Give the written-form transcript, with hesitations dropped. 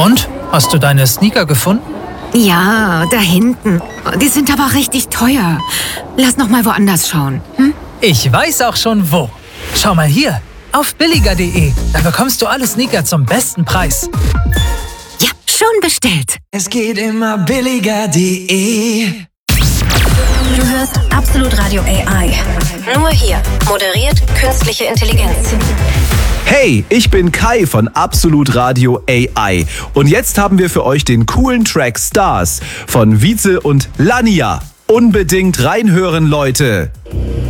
Und? Hast du deine Sneaker gefunden? Ja, da hinten. Die sind aber richtig teuer. Lass noch mal woanders schauen. Hm? Ich weiß auch schon wo. Schau mal hier, auf billiger.de. Da bekommst du alle Sneaker zum besten Preis. Ja, schon bestellt. Es geht immer billiger.de. Du hörst Absolut Radio AI. Nur hier. Moderiert künstliche Intelligenz. Hey, ich bin Kai von Absolut Radio AI. Und jetzt haben wir für euch den coolen Track Stars von Wietze und Lania. Unbedingt reinhören, Leute.